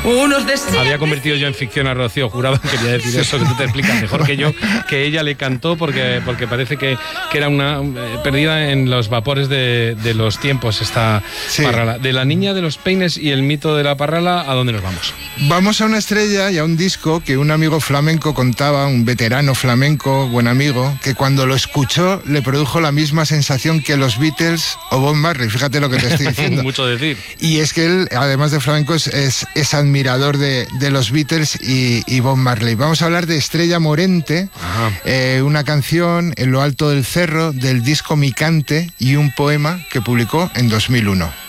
Unos deseos. Había convertido yo en ficción a Rocío Jurado, quería decir eso, que tú te explicas mejor que yo, que ella le cantó porque parece que era una perdida en los vapores de los tiempos esta parrala. De la niña de los peines y el mito de la parrala, ¿a dónde nos vamos? Vamos a una estrella y a un disco que un amigo flamenco contaba, un veterano flamenco, buen amigo, que cuando lo escuchó le produjo la misma sensación que los Beatles o Bob Marley, fíjate lo que te estoy diciendo. Mucho decir. Y es que él, además de flamenco, es admirador de los Beatles y Bob Marley. Vamos a hablar de Estrella Morente, una canción en lo alto del cerro del disco Mi Cante y un poema que publicó en 2001.